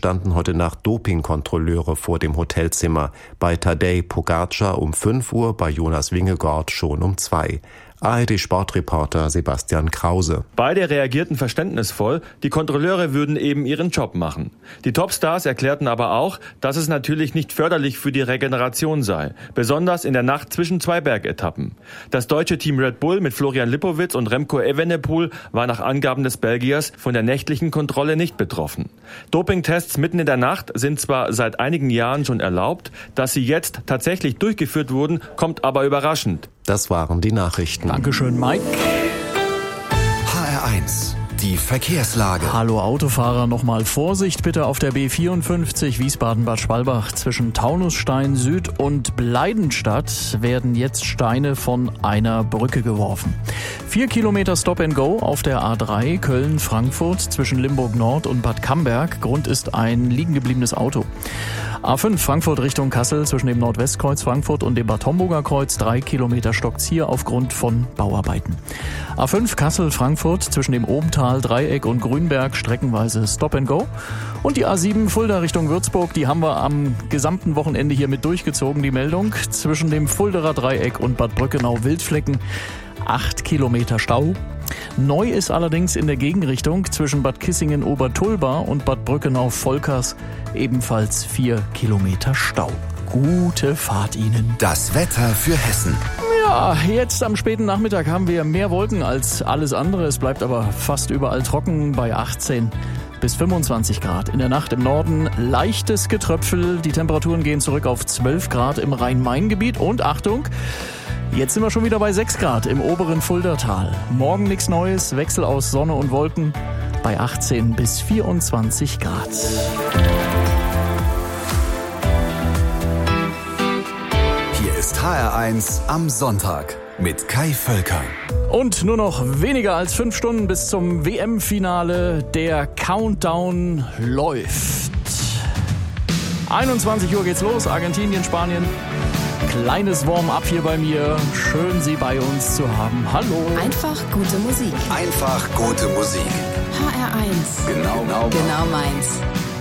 standen heute Nacht Dopingkontrolleure vor dem Hotelzimmer. Bei Tadej Pogačar um 5 Uhr, bei Jonas Vingegaard schon um 2. ARD-Sportreporter Sebastian Krause. Beide reagierten verständnisvoll, die Kontrolleure würden eben ihren Job machen. Die Topstars erklärten aber auch, dass es natürlich nicht förderlich für die Regeneration sei, besonders in der Nacht zwischen 2 Bergetappen. Das deutsche Team Red Bull mit Florian Lipowitz und Remco Evenepoel war nach Angaben des Belgiers von der nächtlichen Kontrolle nicht betroffen. Dopingtests mitten in der Nacht sind zwar seit einigen Jahren schon erlaubt, dass sie jetzt tatsächlich durchgeführt wurden, kommt aber überraschend. Das waren die Nachrichten. Dankeschön, Mike. HR1, die Verkehrslage. Hallo Autofahrer, nochmal Vorsicht bitte auf der B54 Wiesbaden-Bad Schwalbach. Zwischen Taunusstein Süd und Bleidenstadt werden jetzt Steine von einer Brücke geworfen. 4 Kilometer Stop and Go auf der A3 Köln-Frankfurt zwischen Limburg Nord und Bad Camberg. Grund ist ein liegen gebliebenes Auto. A5 Frankfurt Richtung Kassel zwischen dem Nordwestkreuz Frankfurt und dem Bad Homburger Kreuz 3 Kilometer stockt's hier aufgrund von Bauarbeiten. A5 Kassel Frankfurt zwischen dem Obental, Dreieck und Grünberg streckenweise Stop and Go. Und die A7 Fulda Richtung Würzburg, die haben wir am gesamten Wochenende hier mit durchgezogen, die Meldung. Zwischen dem Fulderer Dreieck und Bad Brückenau Wildflecken 8 Kilometer Stau. Neu ist allerdings in der Gegenrichtung zwischen Bad Kissingen-Obertulba und Bad Brückenau-Volkers ebenfalls 4 Kilometer Stau. Gute Fahrt Ihnen. Das Wetter für Hessen. Ja, jetzt am späten Nachmittag haben wir mehr Wolken als alles andere. Es bleibt aber fast überall trocken bei 18 bis 25 Grad. In der Nacht im Norden leichtes Getröpfel. Die Temperaturen gehen zurück auf 12 Grad im Rhein-Main-Gebiet. Und Achtung, jetzt sind wir schon wieder bei 6 Grad im oberen Fuldatal. Morgen nichts Neues, Wechsel aus Sonne und Wolken bei 18 bis 24 Grad. Hier ist HR1 am Sonntag mit Kai Völker. Und nur noch weniger als 5 Stunden bis zum WM-Finale. Der Countdown läuft. 21 Uhr geht's los, Argentinien, Spanien. Kleines Warm-up hier bei mir. Schön, Sie bei uns zu haben. Hallo. Einfach gute Musik. Einfach gute Musik. HR1. Genau meins.